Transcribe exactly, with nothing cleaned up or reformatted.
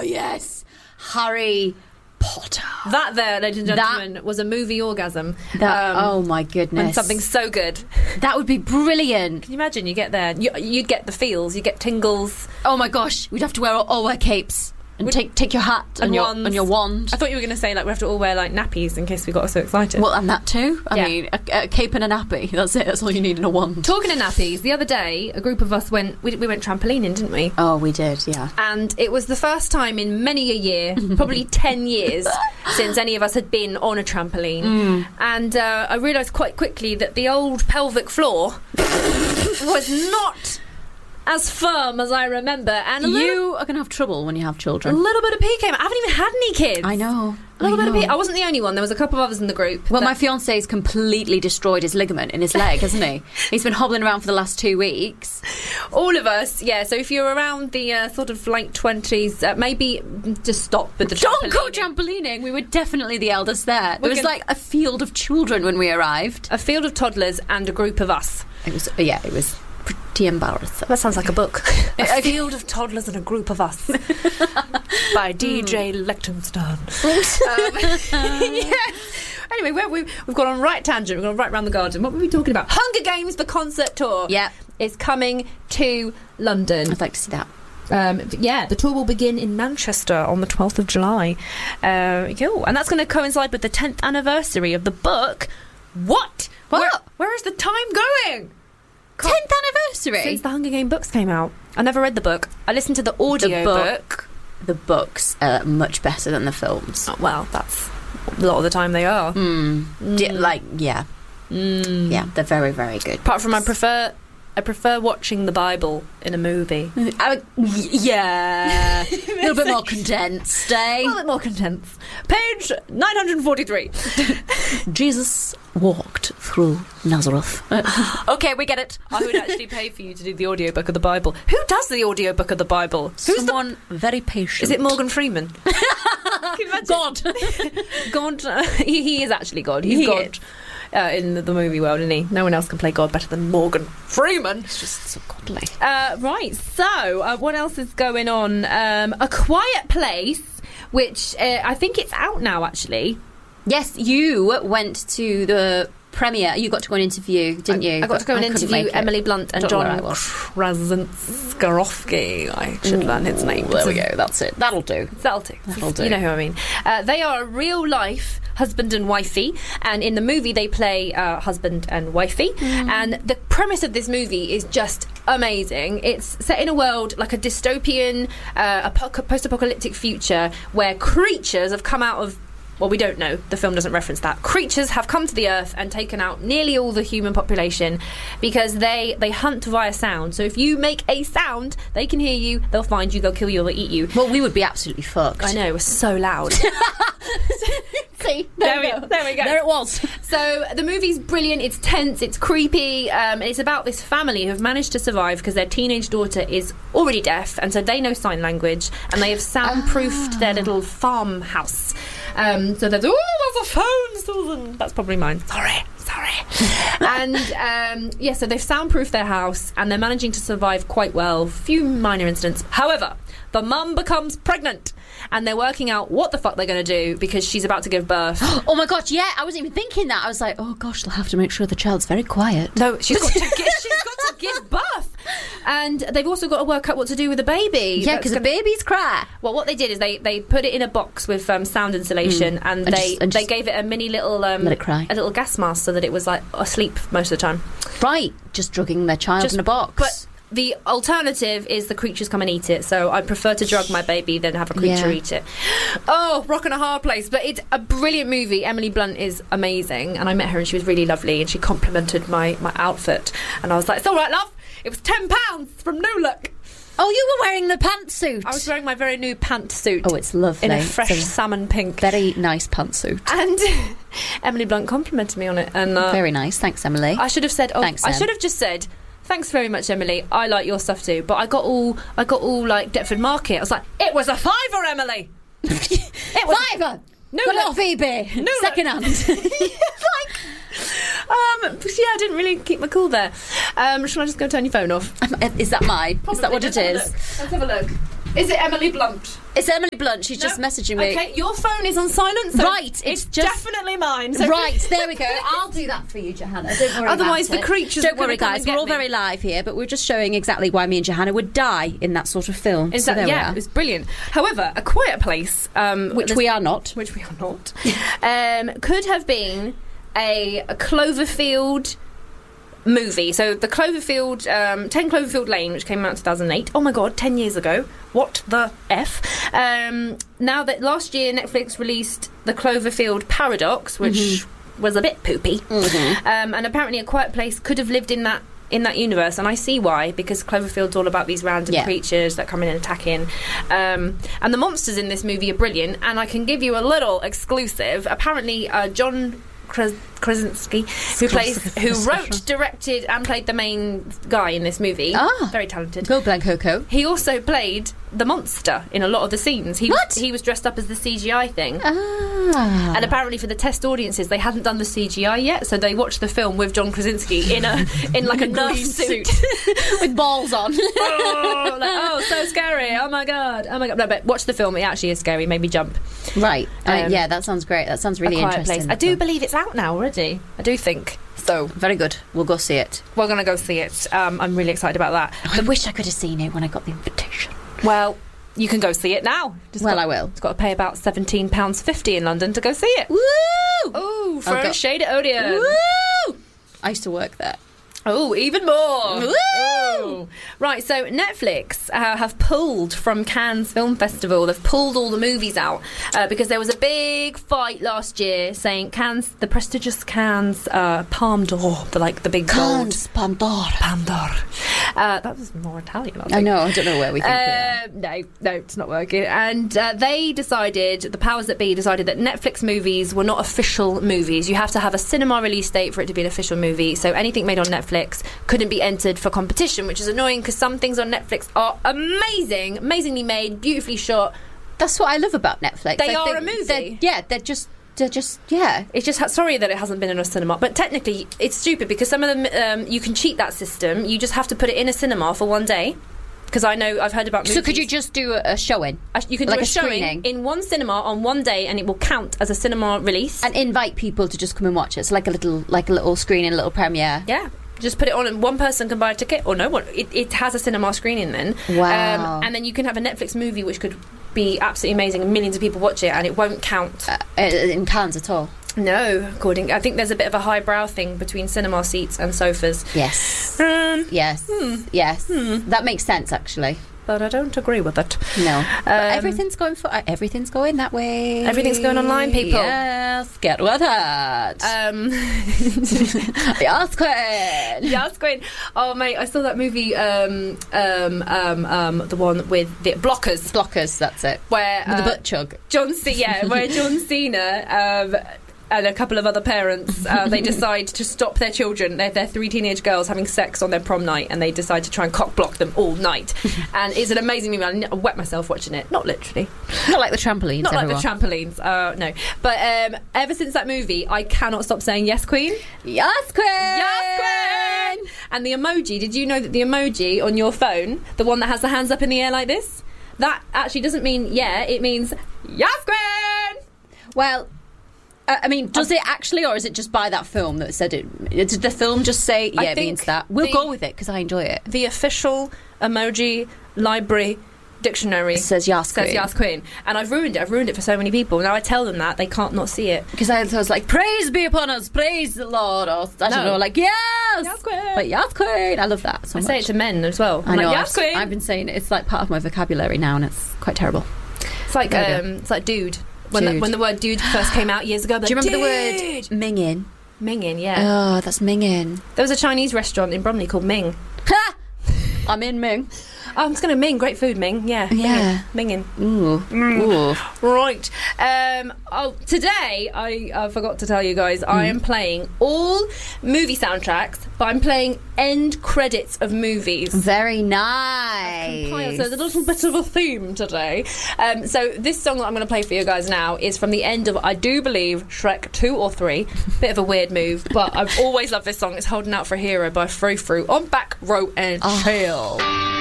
yes. Harry Potter. That there, ladies and gentlemen, that, was a movie orgasm. That, um, oh my goodness. And something so good. That would be brilliant. Can you imagine? You get there, you, you'd get the feels, you get tingles. Oh my gosh, we'd have to wear all, all wear capes. And we'd, take take your hat and, and, your, and your wand. I thought you were going to say, like, we have to all wear, like, nappies in case we got so excited. Well, and that too. I yeah. mean, a, a cape and a nappy. That's it. That's all you need in a wand. Talking of nappies, the other day, a group of us went, we, we went trampolining, didn't we? Oh, we did, yeah. And it was the first time in many a year, probably ten years, since any of us had been on a trampoline. Mm. And uh, I realised quite quickly that the old pelvic floor was not as firm as I remember. And you little, are going to have trouble when you have children. A little bit of pee came out. I haven't even had any kids. I know. A little I bit know. of pee. I wasn't the only one. There was a couple of others in the group. Well, that... my fiance's completely destroyed his ligament in his leg, hasn't he? He's been hobbling around for the last two weeks. All of us, yeah. So if you're around the uh, sort of late twenties, uh, maybe just stop with the Don't trampolining. go trampolining. We were definitely the eldest there. There We're was gonna... like a field of children when we arrived. A field of toddlers and a group of us. It was, yeah, it was pretty embarrassing. That sounds like a book. A field of toddlers and a group of us. By D J mm. Lichtenstein. um, yes. Anyway, we're, we've, we've gone on right tangent. We've gone right round the garden. What were we talking about? Hunger Games, the concert tour. Yeah. Is coming to London. I'd like to see that. Um, yeah, the tour will begin in Manchester on the twelfth of July. Uh, yo, and that's going to coincide with the tenth anniversary of the book. What? What? Where, where is the time going? tenth anniversary? Since the Hunger Game books came out. I never read the book. I listened to the audio the book. book. The books are much better than the films. Oh, well, that's a lot of the time they are. Mm. Mm. D- like, yeah. Mm. Yeah, they're very, very good. Apart from I prefer... I prefer watching the Bible in a movie. I, yeah. A little bit more condensed, eh? A little bit more condensed. Page nine forty-three. Jesus walked through Nazareth. Okay, we get it. I would actually pay for you to do the audiobook of the Bible. Who does the audiobook of the Bible? Who's Someone the... very patient. Is it Morgan Freeman? Can you imagine? God. God. Uh, he, he is actually God. He's he God. Is. Uh, in the, the movie world, isn't he? No one else can play God better than Morgan Freeman. It's just so godly. Uh, right, so uh, what else is going on? Um, A Quiet Place, which uh, I think it's out now, actually. Yes, you went to the premiere. You got to go and interview, didn't you? I, I got to go and interview Emily Blunt and John Krasinski. I should Ooh, learn his name. There we go, that's it. That'll do. That'll do. That'll do. You know who I mean. Uh, they are a real life husband and wifey, and in the movie they play uh, husband and wifey, mm. and the premise of this movie is just amazing. It's set in a world like a dystopian uh, a post-apocalyptic future where creatures have come out of, well, we don't know, the film doesn't reference that. Creatures have come to the earth and taken out nearly all the human population because they, they hunt via sound. So if you make a sound, they can hear you, they'll find you, they'll kill you, they'll eat you. Well, we would be absolutely fucked. I know, it was so loud. See, there, there we go. go. There we go. There it was. So the movie's brilliant, it's tense, it's creepy, um, and it's about this family who have managed to survive because their teenage daughter is already deaf, and so they know sign language, and they have soundproofed oh. their little farmhouse. Um, so there's, oh, there's a phone, Susan. That's probably mine. Sorry, sorry. And um, yeah, so they've soundproofed their house, and they're managing to survive quite well. Few minor incidents. However, the mum becomes pregnant, and they're working out what the fuck they're going to do because she's about to give birth. Oh my god, yeah, I wasn't even thinking that. I was like, oh gosh, they'll have to make sure the child's very quiet. No, she's got to give, she's got to give birth. And they've also got to work out what to do with the baby. Yeah, because the babies cry. Well, what they did is they, they put it in a box with um, sound insulation, mm. and, and they just, and they gave it a mini little um, let it cry. a little gas mask so that it was like asleep most of the time. Right, just drugging their child just, in a box. But the alternative is the creatures come and eat it, so I prefer to drug my baby than have a creature yeah. eat it. Oh, rock and a hard place. But it's a brilliant movie. Emily Blunt is amazing, and I met her and she was really lovely, and she complimented my, my outfit, and I was like, it's all right, love, it was ten pounds from New Look. Oh, you were wearing the pantsuit. I was wearing my very new pantsuit. Oh, it's lovely. In a fresh so salmon pink. Very nice pantsuit. And Emily Blunt complimented me on it. And uh, very nice, thanks, Emily. I should have said, oh, thanks, I Em. should have just said, thanks very much, Emily. I like your stuff too. But I got all, I got all like Deptford Market. I was like, it was a fiver, Emily. It was fiver. No, got it off eBay. No, second hand. Like, um, yeah, I didn't really keep my cool there. Um, shall I just go turn your phone off? Um, is that mine? Probably. Is that what Let's it is? Let's have a look. Is it Emily Blunt? It's Emily Blunt. She's No. just messaging me. Okay, your phone is on silent, so Right, it's it's just- definitely mine. So Right, there we go. I'll do that for you, Johanna. Don't worry Otherwise about the it. creatures Don't are gonna worry, come guys. and We're get all me. very live here, but we're just showing exactly why me and Johanna would die in that sort of film. Is So that, there we yeah, are. it was brilliant. However, A Quiet Place, um, Which there's- we are not. which we are not, um, could have been a, a Cloverfield movie. So the Cloverfield, um, ten Cloverfield Lane, which came out in two thousand eight. Oh my god, ten years ago. What the F? Um, now that last year Netflix released the Cloverfield Paradox, which Mm-hmm. was a bit poopy. Um, and apparently A Quiet Place could have lived in that in that universe, and I see why, because Cloverfield's all about these random Yeah. creatures that come in and attack in. Um, and the monsters in this movie are brilliant, and I can give you a little exclusive. Apparently, uh, John Kras- Krasinski, who plays, who wrote, directed, and played the main guy in this movie. Ah. Very talented. Go Glen Coco. He also played the monster in a lot of the scenes. He What? Was, he was dressed up as the C G I thing. Ah. And apparently, for the test audiences, they hadn't done the C G I yet, so they watched the film with John Krasinski in a in like a nurse suit. with balls on. oh, like, oh, so scary! Oh my god! Oh my god! No, but watch the film; it actually is scary. Made me jump. Right. Uh, Um, yeah, that sounds great. That sounds really A Quiet interesting. Place. I do believe it's out now already. I do think so. Very good. We'll go see it. We're gonna go see it. Um, I'm really excited about that. I wish I could have seen it when I got the invitation. Well, you can go see it now. Just Well, got, I will. It's got to pay about seventeen pounds fifty in London to go see it. Woo! Ooh, for I've a got- shade at Odeon. Woo! I used to work there. Oh, even more. Woo! Oh. Right, so Netflix uh, have pulled from Cannes Film Festival. They've pulled all the movies out uh, because there was a big fight last year saying Cannes, the prestigious Cannes uh, Palme d'Or, the like the big gold Cannes Palme d'Or. Palme d'Or. Uh, that was more Italian, I think. I know. I don't know where we think we are. Uh, no, no, it's not working. And uh, they decided, the powers that be decided that Netflix movies were not official movies. You have to have a cinema release date for it to be an official movie. So anything made on Netflix couldn't be entered for competition, which is annoying because some things on Netflix are amazing, amazingly made, beautifully shot. That's what I love about Netflix. They I are think a movie. they're- Yeah, they're just, they're just, yeah. It's just sorry that it hasn't been in a cinema, but technically it's stupid because some of them um, you can cheat that system. You just have to put it in a cinema for one day. Because I know I've heard about movies. So could you just do a, a showing? A- You can like do a, a showing screening? in one cinema on one day, and it will count as a cinema release. And invite people to just come and watch it. It's like a little, like a little screening, a little premiere. Yeah, just put it on, and one person can buy a ticket, or no one. It, it has a cinema screening then. Wow. Um, and then you can have a Netflix movie which could be absolutely amazing, and millions of people watch it, and it won't count. Uh, in Cannes at all. No, according, I think there's a bit of a highbrow thing between cinema seats and sofas. Yes. Um, Yes. Yes. That makes sense, actually. but I don't agree with it. No. But Um, everything's going for. Uh, everything's going that way. Everything's going online, people. Yes. Get with it. Um, yes, Queen. yeah, it's great. Oh, mate, I saw that movie, um, um, um, um, the one with the Blockers, Blockers. That's it. where With the uh, butt chug. John C. Yeah, where John Cena um, and a couple of other parents uh, they decide to stop their children, their, their three teenage girls, having sex on their prom night, and they decide to try and cock block them all night. And it's an amazing movie. I n- wet myself watching it. Not literally, Not like the trampolines. not everyone. like the trampolines. Uh, no, but um, ever since that movie, I cannot stop saying yes, Queen. Yes, Queen. Yes, Queen. And the emoji. Did you know that the emoji on your phone, the one that has the hands up in the air like this, that actually doesn't mean yeah. It means yes, Queen. Well, uh, I mean, does it actually, or is it just by that film that said it? Did the film just say, I yeah, it think means that? We'll the- go with it because I enjoy it. The official emoji library dictionary It says Yas says Queen. Yas Queen, and I've ruined it. I've ruined it for so many people. Now I tell them that they can't not see it. Because I was like, praise be upon us, praise the Lord, or I don't No. know, like, yes! Yas Queen. But Yas Queen, I love that so I much. say it to men as well. I I'm know, like, I've, Yas Queen. I've been saying it, it's like part of my vocabulary now, and it's quite terrible. It's like There we um, it's like dude. When the, Dude. when the word dude first came out years ago, Do you remember dude! the word minging? Minging? Yeah. Oh, that's minging. There was a Chinese restaurant in Bromley called Ming. Ha! I'm in Ming. Oh, I'm just going to Ming. Great food, Ming. Yeah. Yeah. Minging. Ooh. Ooh. Right. Um, oh, today, I uh, forgot to tell you guys, I am playing all movie soundtracks, but I'm playing end credits of movies. Very nice. Compiled, so there's a little bit of a theme today. Um, so this song that I'm going to play for you guys now is from the end of, I do believe, Shrek two or three. Bit of a weird move, but I've always loved this song. It's Holding Out for a Hero by Frou Frou on Back Row and Oh. Chill.